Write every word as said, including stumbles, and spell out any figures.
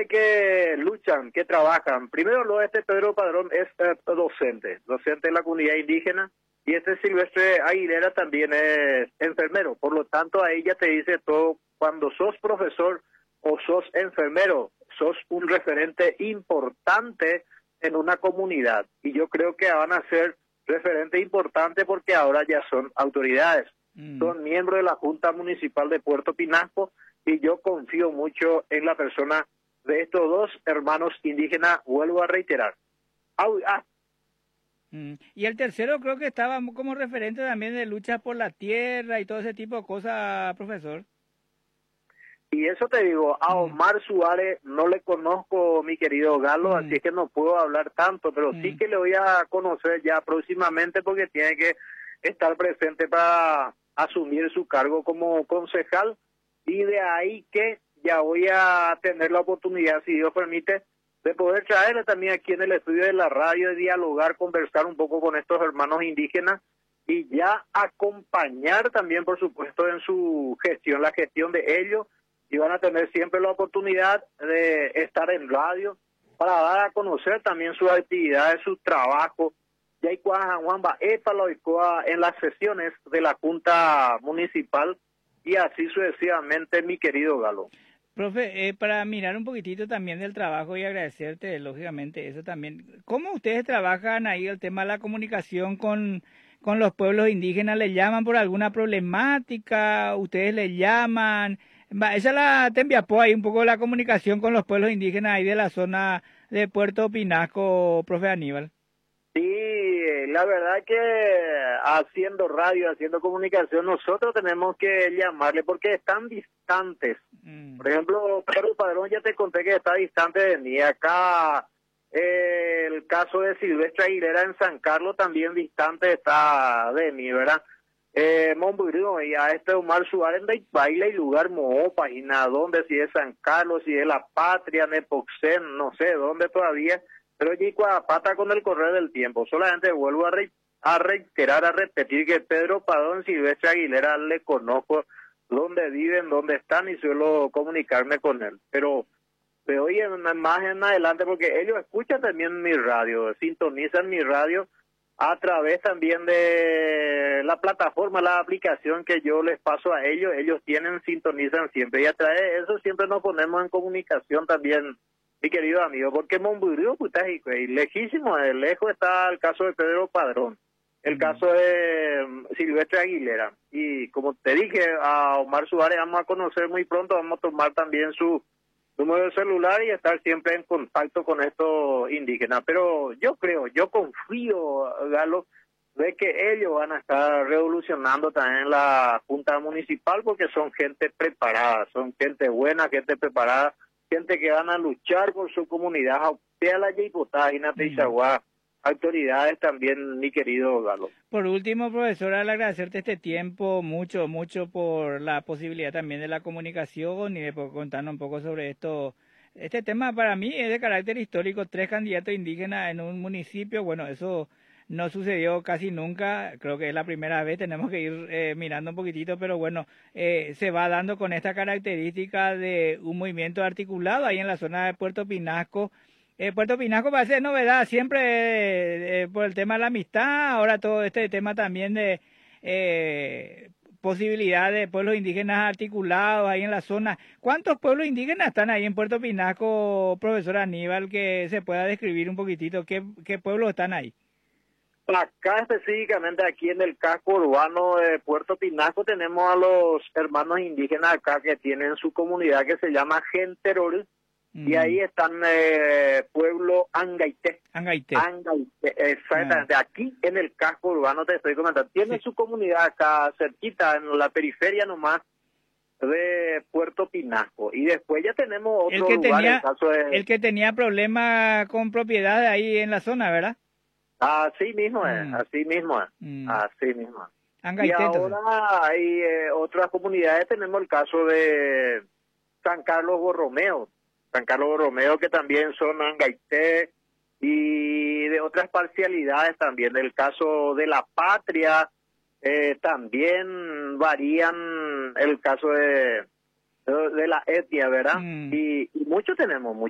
indígenas que luchan, que trabajan. Primero, lo este Pedro Padrón es eh, docente, docente de la comunidad indígena, y este Silvestre Aguilera también es enfermero. Por lo tanto, a ella te dice todo. Cuando sos profesor o sos enfermero, sos un referente importante en una comunidad. Y yo creo que van a ser referente importante porque ahora ya son autoridades. Mm. Son miembros de la Junta Municipal de Puerto Pinasco, y yo confío mucho en la persona de estos dos hermanos indígenas, vuelvo a reiterar. Au, ah. Mm. Y el tercero creo que estaba como referente también de lucha por la tierra y todo ese tipo de cosas, profesor. Y eso te digo, a Omar Suárez no le conozco, mi querido Galo, mm. así es que no puedo hablar tanto, pero mm. sí que le voy a conocer ya próximamente porque tiene que estar presente para asumir su cargo como concejal, y de ahí que ya voy a tener la oportunidad, si Dios permite, de poder traerle también aquí en el estudio de la radio, de dialogar, conversar un poco con estos hermanos indígenas y ya acompañar también, por supuesto, en su gestión, la gestión de ellos. Y van a tener siempre la oportunidad de estar en radio para dar a conocer también sus actividades, su trabajo. Y hay en las sesiones de la Junta Municipal y así sucesivamente, mi querido Galo. Profe, eh, para mirar un poquitito también del trabajo y agradecerte, lógicamente, eso también. ¿Cómo ustedes trabajan ahí el tema de la comunicación con, con los pueblos indígenas? ¿Les llaman por alguna problemática? ¿Ustedes les llaman? Esa la te enviapó ahí un poco la comunicación con los pueblos indígenas ahí de la zona de Puerto Pinasco, profe Aníbal. Sí, la verdad que haciendo radio, haciendo comunicación, nosotros tenemos que llamarle porque están distantes. Mm. Por ejemplo, Pedro Padrón, ya te conté que está distante de mí. Acá eh, el caso de Silvestre Aguilera en San Carlos también distante está de mí, ¿verdad? Eh, Monburio, y a este Omar Suárez de baila y lugar moho, página donde, si es San Carlos, si es La Patria, Nepoxén, no sé dónde todavía, pero allí pata con el correr del tiempo. Solamente vuelvo a, re, a reiterar, a repetir que Pedro Padrón Silvestre Aguilera le conozco dónde viven, dónde están y suelo comunicarme con él, pero de hoy en más en adelante, porque ellos escuchan también mi radio, sintonizan mi radio a través también de la plataforma, la aplicación que yo les paso a ellos, ellos tienen, sintonizan siempre, y a través de eso siempre nos ponemos en comunicación también, mi querido amigo, porque Monburio, puta, y lejísimo, de lejos está el caso de Pedro Padrón, el mm. caso de Silvestre Aguilera, y como te dije, a Omar Suárez vamos a conocer muy pronto, vamos a tomar también su número de celular y estar siempre en contacto con estos indígenas. Pero yo creo, yo confío, Galo, de que ellos van a estar revolucionando también la Junta Municipal porque son gente preparada, son gente buena, gente preparada, gente que van a luchar por su comunidad, sea la Yeipotá, Inateizagua, autoridades también, mi querido Galo. Por último, profesor, al agradecerte este tiempo, mucho, mucho por la posibilidad también de la comunicación y de contarnos un poco sobre esto. Este tema para mí es de carácter histórico, tres candidatos indígenas en un municipio, bueno, eso no sucedió casi nunca, creo que es la primera vez, tenemos que ir eh, mirando un poquitito, pero bueno, eh, se va dando con esta característica de un movimiento articulado ahí en la zona de Puerto Pinasco. Eh, Puerto Pinasco parece novedad siempre eh, eh, por el tema de la amistad, ahora todo este tema también de eh, posibilidad de pueblos indígenas articulados ahí en la zona. ¿Cuántos pueblos indígenas están ahí en Puerto Pinasco, profesor Aníbal, que se pueda describir un poquitito? ¿Qué, qué pueblos están ahí? Acá específicamente aquí en el casco urbano de Puerto Pinasco tenemos a los hermanos indígenas acá que tienen su comunidad que se llama Genterol. Y ahí están eh, pueblo Angaité. Angaité. Angaité, exactamente. Ah. Aquí en el casco urbano te estoy comentando. Tiene sí. su comunidad acá cerquita, en la periferia nomás de Puerto Pinasco. Y después ya tenemos otro el que lugar. Tenía, el, caso de... el que tenía problemas con propiedades ahí en la zona, ¿verdad? Así mismo es, mm. así mismo es. Mm. Así mismo es. Angaité, y ahora entonces. hay eh, otras comunidades. Tenemos el caso de San Carlos Borromeo. San Carlos Borromeo, que también son Angaité, y de otras parcialidades también. Del caso de La Patria, eh, también varían el caso de, de, de la etnia, ¿verdad? Mm. Y, y muchos tenemos, muchos.